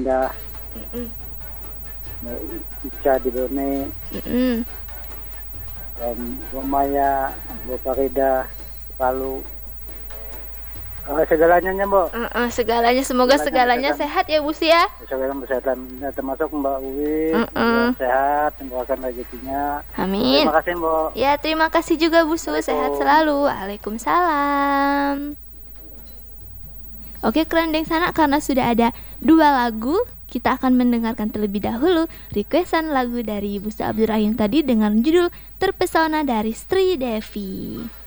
Indah, Mm-mm. Mbak Ica di Bone, Mm-mm. Bu Maya, Bu Farida, Palu. Segalanya Bu. Segalanya, semoga segalanya kesehatan. sehat ya Bu ya. Segala kesehatan, termasuk Mbak Uwi, juga sehat, mendapatkan rezekinya. Amin. Terima kasih Bu. Ya, terima kasih juga Bu Su, sehat selalu. Waalaikumsalam. Oke, kerendeng sana, karena sudah ada 2 lagu, kita akan mendengarkan terlebih dahulu requestan lagu dari Bu Su Abdurrahim tadi dengan judul Terpesona dari Sri Devi.